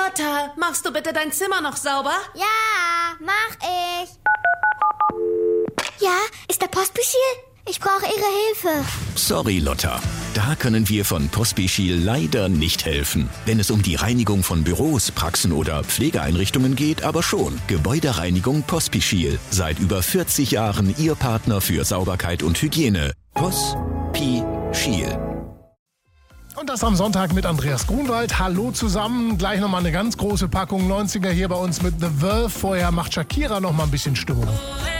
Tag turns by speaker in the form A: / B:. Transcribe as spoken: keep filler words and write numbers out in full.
A: Lotta, machst du bitte dein Zimmer noch sauber?
B: Ja, mach ich. Ja, ist der Pospischil? Ich brauche Ihre Hilfe.
C: Sorry, Lotta. Da können wir von Pospischil leider nicht helfen. Wenn es um die Reinigung von Büros, Praxen oder Pflegeeinrichtungen geht, aber schon. Gebäudereinigung Pospischil. Seit über vierzig Jahren Ihr Partner für Sauberkeit und Hygiene. Pospischil.
D: Und das am Sonntag mit Andreas Grunwald. Hallo zusammen. Gleich nochmal eine ganz große Packung neunziger hier bei uns mit The Verve. Vorher macht Shakira nochmal ein bisschen Stimmung.